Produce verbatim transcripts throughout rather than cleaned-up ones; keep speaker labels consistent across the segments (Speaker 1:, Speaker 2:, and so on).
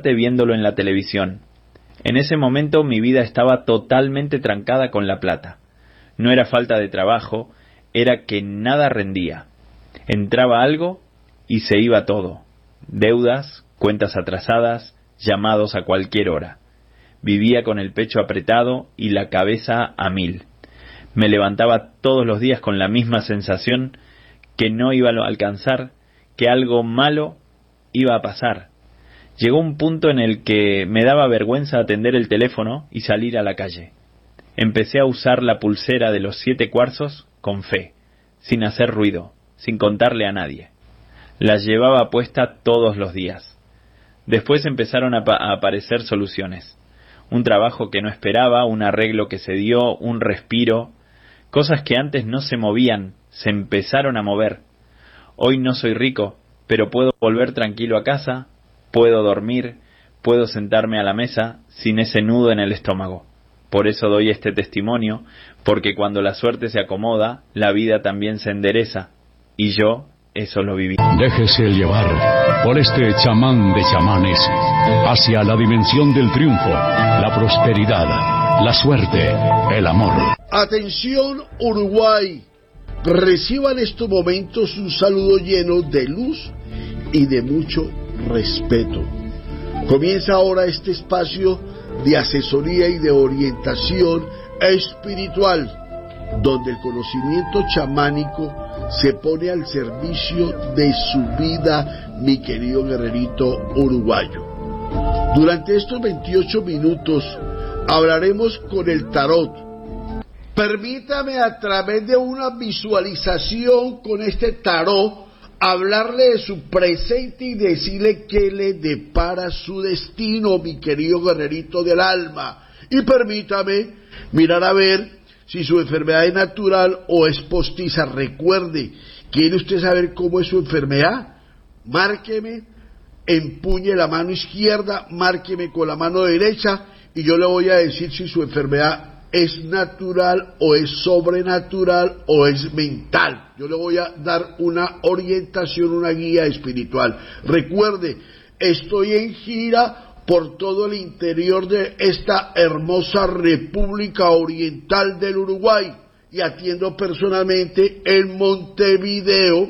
Speaker 1: suerte viéndolo en la televisión. En ese momento mi vida estaba totalmente trancada con la plata. No era falta de trabajo, era que nada rendía. Entraba algo y se iba todo. Deudas, cuentas atrasadas, llamados a cualquier hora. Vivía con el pecho apretado y la cabeza a mil. Me levantaba todos los días con la misma sensación que no iba a alcanzar, que algo malo iba a pasar. Llegó un punto en el que me daba vergüenza atender el teléfono y salir a la calle. Empecé a usar la pulsera de los siete cuarzos con fe, sin hacer ruido, sin contarle a nadie. La llevaba puesta todos los días. Después empezaron a, pa- a aparecer soluciones. Un trabajo que no esperaba, un arreglo que se dio, un respiro. Cosas que antes no se movían, se empezaron a mover. Hoy no soy rico, pero puedo volver tranquilo a casa, puedo dormir, puedo sentarme a la mesa sin ese nudo en el estómago. Por eso doy este testimonio, porque cuando la suerte se acomoda, la vida también se endereza. Y yo eso lo viví.
Speaker 2: Déjese llevar por este chamán de chamanes hacia la dimensión del triunfo, la prosperidad, la suerte, el amor.
Speaker 3: Atención Uruguay, reciba en estos momentos un saludo lleno de luz y de mucho respeto. Comienza ahora este espacio de asesoría y de orientación espiritual, donde el conocimiento chamánico se pone al servicio de su vida, mi querido guerrerito uruguayo. Durante estos veintiocho minutos hablaremos con el tarot. Permítame a través de una visualización con este tarot hablarle de su presente y decirle qué le depara su destino, mi querido guerrerito del alma. Y permítame mirar a ver si su enfermedad es natural o es postiza. Recuerde, ¿quiere usted saber cómo es su enfermedad? Márqueme, empuñe la mano izquierda, márqueme con la mano derecha y yo le voy a decir si su enfermedad es natural o es sobrenatural o es mental. Yo le voy a dar una orientación, una guía espiritual. Recuerde, estoy en gira por todo el interior de esta hermosa República Oriental del Uruguay y atiendo personalmente en Montevideo,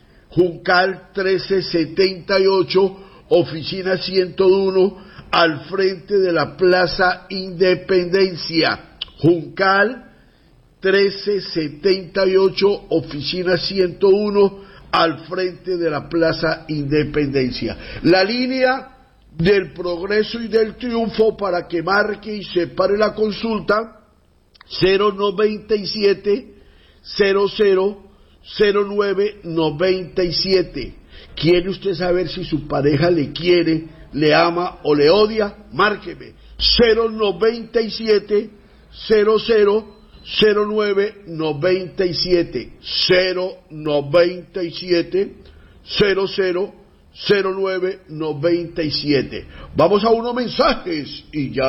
Speaker 3: Juncal trece setenta y ocho, oficina ciento uno, al frente de la Plaza Independencia. Juncal trece setenta y ocho, oficina ciento uno, al frente de la Plaza Independencia. La línea del progreso y del triunfo para que marque y separe la consulta: cero noventa y siete, cero cero, cero nueve noventa y siete. ¿Quiere usted saber si su pareja le quiere, le ama o le odia? Márqueme cero noventa y siete, cero cero, cero nueve noventa y siete, cero noventa y siete, cero cero, cero nueve noventa y siete. Vamos a unos mensajes y ya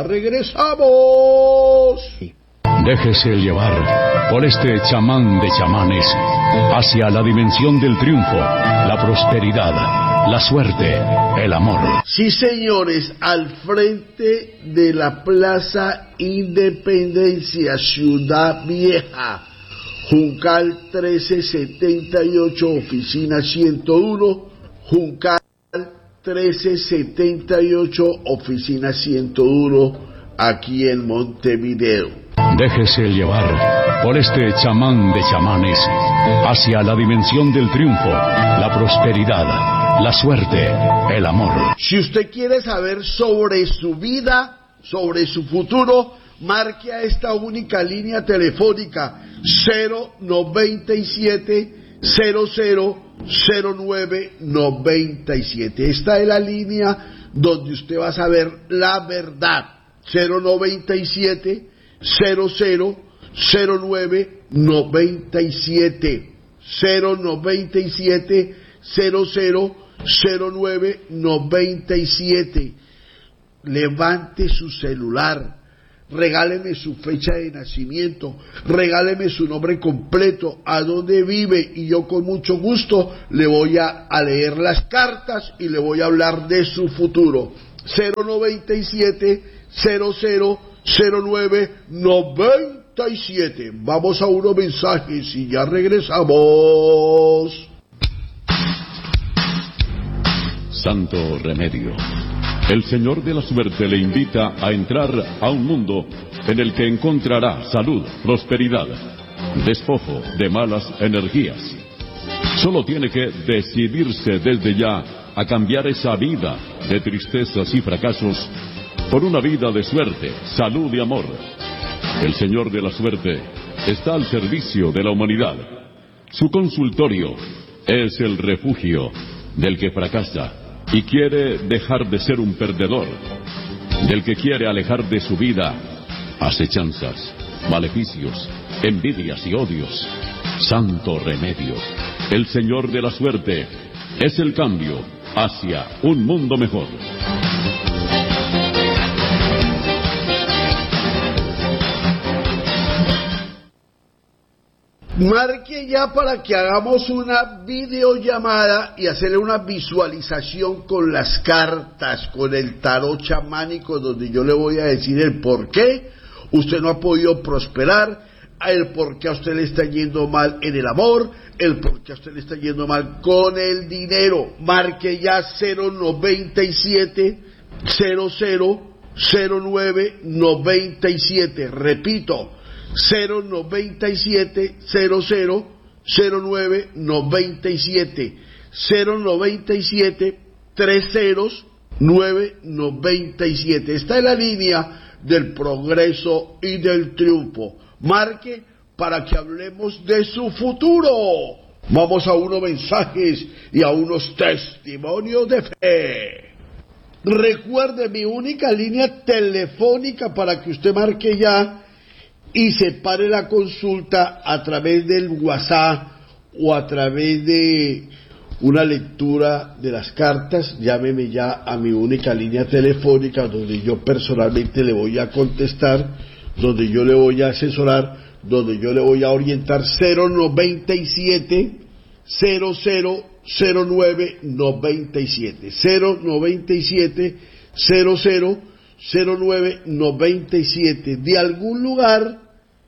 Speaker 3: regresamos.
Speaker 2: Déjese llevar por este chamán de chamanes hacia la dimensión del triunfo, la prosperidad, la suerte, el amor.
Speaker 3: Sí, señores, al frente de la Plaza Independencia, Ciudad Vieja, Juncal trece setenta y ocho, oficina ciento uno, Juncal trece setenta y ocho, oficina ciento uno, aquí en Montevideo.
Speaker 2: Déjese llevar por este chamán de chamanes hacia la dimensión del triunfo, la prosperidad, la suerte, el amor.
Speaker 3: Si usted quiere saber sobre su vida, sobre su futuro, marque a esta única línea telefónica: cero noventa y siete, cero cero, cero nueve noventa y siete. Esta es la línea donde usted va a saber la verdad. Cero noventa y siete, cero cero, cero nueve noventa y siete, cero noventa y siete, cero cero, cero nueve noventa y siete. Levante su celular, regáleme su fecha de nacimiento, regáleme su nombre completo, a dónde vive, y yo con mucho gusto le voy a, a leer las cartas y le voy a hablar de su futuro. cero nueve siete, cero cero cero nueve nueve siete. Vamos a unos mensajes y ya regresamos.
Speaker 2: Santo Remedio. El Señor de la Suerte le invita a entrar a un mundo en el que encontrará salud, prosperidad, despojo de malas energías. Solo tiene que decidirse desde ya a cambiar esa vida de tristezas y fracasos por una vida de suerte, salud y amor. El Señor de la Suerte está al servicio de la humanidad. Su consultorio es el refugio del que fracasa y quiere dejar de ser un perdedor, del que quiere alejar de su vida acechanzas, maleficios, envidias y odios. Santo Remedio. El Señor de la Suerte es el cambio hacia un mundo mejor.
Speaker 3: Marque ya para que hagamos una videollamada y hacerle una visualización con las cartas, con el tarot chamánico, donde yo le voy a decir el por qué usted no ha podido prosperar, el por qué a usted le está yendo mal en el amor, el por qué a usted le está yendo mal con el dinero. Marque ya cero nueve siete, cero cero cero nueve nueve siete. Repito, cero nueve siete, cero cero cero nueve nueve siete, cero nueve siete, tres ceros nueve nueve siete. Esta es la línea del progreso y del triunfo. Marque para que hablemos de su futuro. Vamos a unos mensajes y a unos testimonios de fe. Recuerde mi única línea telefónica para que usted marque ya y separe la consulta a través del WhatsApp o a través de una lectura de las cartas. Llámeme ya a mi única línea telefónica, donde yo personalmente le voy a contestar, donde yo le voy a asesorar, donde yo le voy a orientar. Cero nueve siete, cero cero cero nueve nueve siete, cero nueve siete, cero cero cero nueve nueve siete. De algún lugar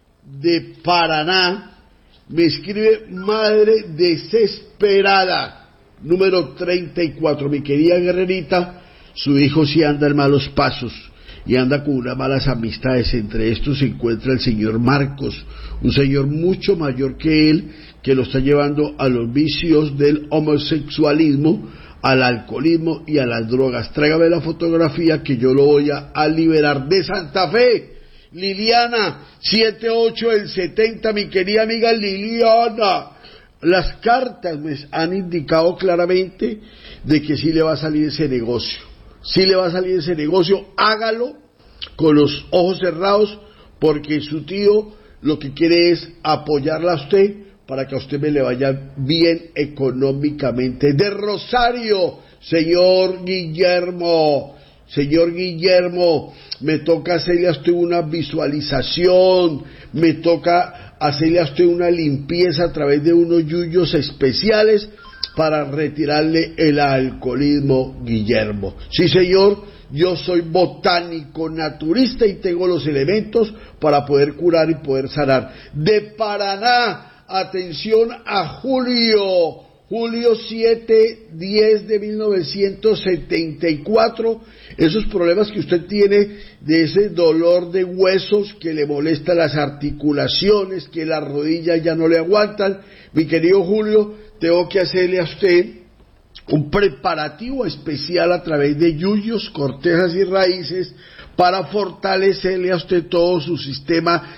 Speaker 3: de Paraná me escribe Madre Desesperada, número treinta y cuatro. Mi querida guerrerita, su hijo sí anda en malos pasos y anda con unas malas amistades. Entre estos se encuentra el señor Marcos, un señor mucho mayor que él, que lo está llevando a los vicios del homosexualismo, al alcoholismo y a las drogas. Tráigame la fotografía que yo lo voy a, a liberar. De Santa Fe, Liliana, siete ocho el setenta, mi querida amiga Liliana. Las cartas me han indicado claramente de que sí le va a salir ese negocio. Sí le va a salir ese negocio. Hágalo con los ojos cerrados, porque su tío lo que quiere es apoyarla a usted para que a usted me le vaya bien económicamente. De Rosario, señor Guillermo, señor Guillermo, me toca hacerle a usted una visualización, me toca hacerle a usted una limpieza a través de unos yuyos especiales para retirarle el alcoholismo, Guillermo. Sí, señor, yo soy botánico, naturista y tengo los elementos para poder curar y poder sanar. De Paraná, atención a Julio, Julio siete diez de mil novecientos setenta y cuatro, esos problemas que usted tiene de ese dolor de huesos que le molesta las articulaciones, que las rodillas ya no le aguantan. Mi querido Julio, tengo que hacerle a usted un preparativo especial a través de yuyos, cortezas y raíces para fortalecerle a usted todo su sistema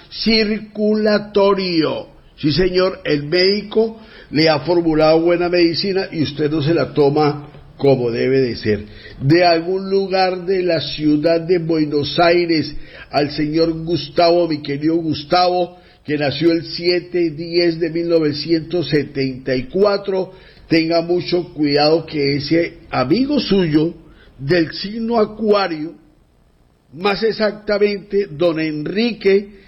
Speaker 3: circulatorio. Sí, señor, el médico le ha formulado buena medicina y usted no se la toma como debe de ser. De algún lugar de la ciudad de Buenos Aires, al señor Gustavo, mi querido Gustavo, que nació el siete diez de mil novecientos setenta y cuatro, tenga mucho cuidado que ese amigo suyo del signo Acuario, más exactamente don Enrique,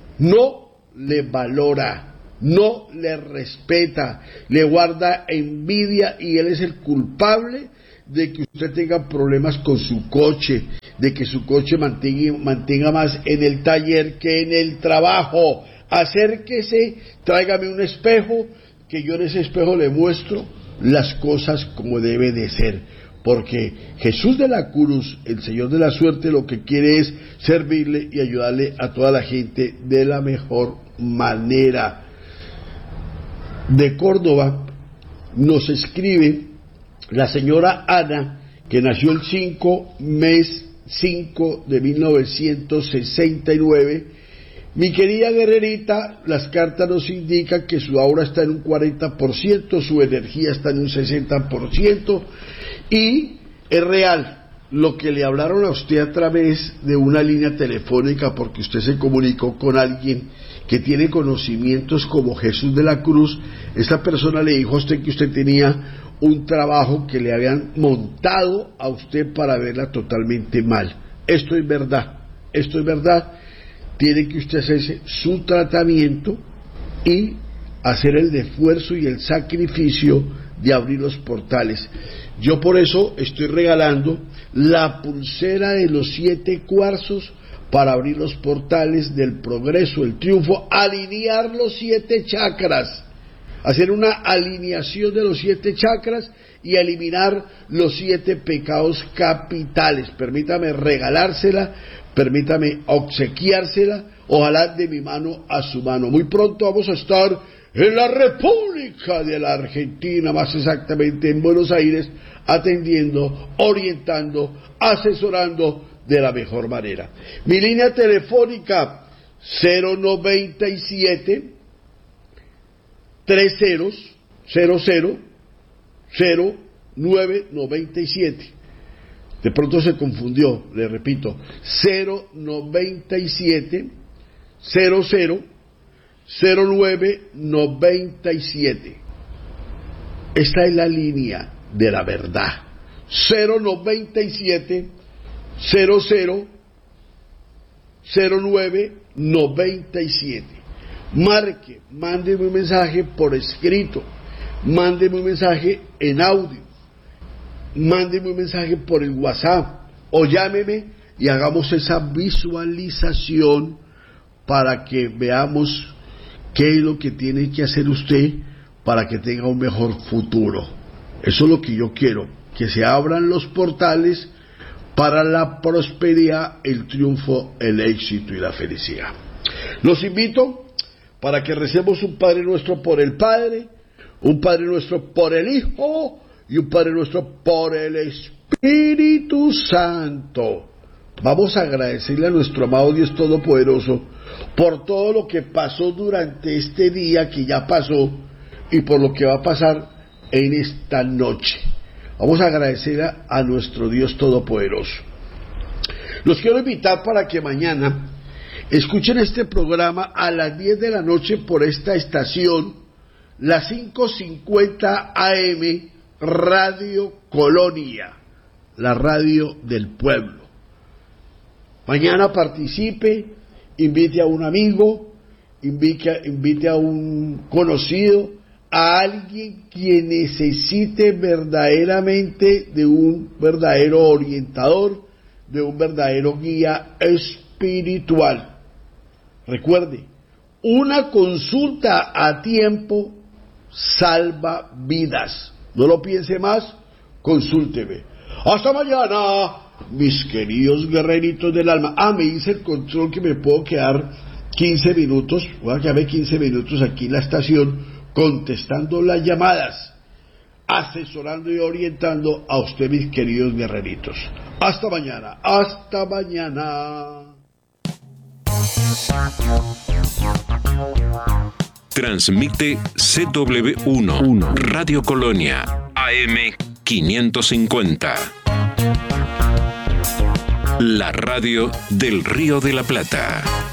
Speaker 3: no le valora, no le respeta, le guarda envidia y él es el culpable de que usted tenga problemas con su coche, de que su coche mantenga, mantenga más en el taller que en el trabajo. Acérquese, tráigame un espejo, que yo en ese espejo le muestro las cosas como debe de ser. Porque Jesús de la Cruz, el Señor de la Suerte, lo que quiere es servirle y ayudarle a toda la gente de la mejor manera. De Córdoba nos escribe la señora Ana, que nació el cinco, mes cinco de mil novecientos sesenta y nueve. Mi querida guerrerita, las cartas nos indican que su aura está en un cuarenta por ciento, su energía está en un sesenta por ciento, y es real lo que le hablaron a usted a través de una línea telefónica, porque usted se comunicó con alguien que tiene conocimientos como Jesús de la Cruz. Esa persona le dijo a usted que usted tenía un trabajo que le habían montado a usted para verla totalmente mal. Esto es verdad, esto es verdad. Tiene que usted hacerse su tratamiento y hacer el esfuerzo y el sacrificio de abrir los portales. Yo por eso estoy regalando la pulsera de los siete cuarzos para abrir los portales del progreso, el triunfo, alinear los siete chakras, hacer una alineación de los siete chakras y eliminar los siete pecados capitales. Permítame regalársela, permítame obsequiársela, ojalá de mi mano a su mano. Muy pronto vamos a estar en la República de la Argentina, más exactamente en Buenos Aires, atendiendo, orientando, asesorando de la mejor manera. Mi línea telefónica cero noventa y siete tres ceros cero cero cero nueve noventa y siete. De pronto se confundió, le repito, cero noventa y siete cero cero cero nueve noventa y siete. Esta es la línea de la verdad. cero noventa y siete cero cero cero nueve noventa y siete. Marque, mándeme un mensaje por escrito, mándeme un mensaje en audio, mándeme un mensaje por el WhatsApp o llámeme y hagamos esa visualización para que veamos qué es lo que tiene que hacer usted para que tenga un mejor futuro. Eso es lo que yo quiero, que se abran los portales para la prosperidad, el triunfo, el éxito y la felicidad. Los invito para que recemos un Padre Nuestro por el Padre, un Padre Nuestro por el Hijo y un Padre Nuestro por el Espíritu Santo. Vamos a agradecerle a nuestro amado Dios Todopoderoso por todo lo que pasó durante este día que ya pasó y por lo que va a pasar en esta noche. Vamos a agradecer a, a nuestro Dios Todopoderoso. Los quiero invitar para que mañana escuchen este programa a las diez de la noche por esta estación, la cinco cincuenta A M, Radio Colonia, la radio del pueblo. Mañana participe, invite a un amigo, invite, invite a un conocido, a alguien que necesite verdaderamente de un verdadero orientador, de un verdadero guía espiritual. Recuerde, una consulta a tiempo salva vidas. No lo piense más, consúlteme. Hasta mañana, mis queridos guerreritos del alma. Ah, me dice el control que me puedo quedar quince minutos, voy a quedarme quince minutos aquí en la estación contestando las llamadas, asesorando y orientando a usted, mis queridos guerreritos. Hasta mañana, hasta mañana.
Speaker 4: Transmite C W uno, Radio Colonia, A M quinientos cincuenta. La radio del Río de la Plata.